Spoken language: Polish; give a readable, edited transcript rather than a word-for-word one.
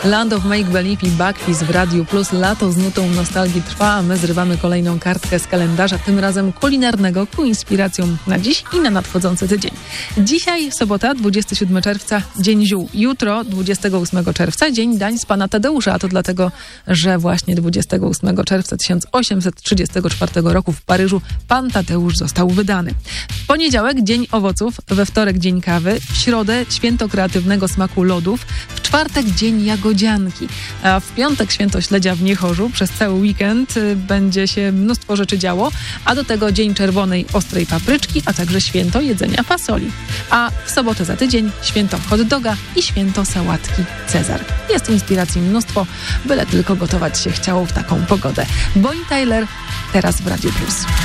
Land of Make Believe i Buckwheat w Radiu Plus. Lato z nutą nostalgii trwa, a my zrywamy kolejną kartkę z kalendarza, tym razem kulinarnego, ku inspiracją na dziś i na nadchodzący tydzień. Dzisiaj sobota, 27 czerwca, Dzień Ziół. Jutro, 28 czerwca, Dzień Dań z Pana Tadeusza, a to dlatego, że właśnie 28 czerwca 1834 roku w Paryżu Pan Tadeusz został wydany. W poniedziałek Dzień Owoców, we wtorek Dzień Kawy, w środę Święto Kreatywnego Smaku Lodów, w czwartek Dzień Jagodzianki, a w piątek Święto Śledzia w Niechorzu. Przez cały weekend będzie się mnóstwo rzeczy działo, a do tego Dzień Czerwonej Ostrej Papryczki, a także Święto Jedzenia Fasoli. A w sobotę za tydzień Święto Hot Doga i Święto Sałatki Cezar. Jest inspiracji mnóstwo, byle tylko gotować się chciało w taką pogodę. Bonnie Tyler teraz w Radiu Plus.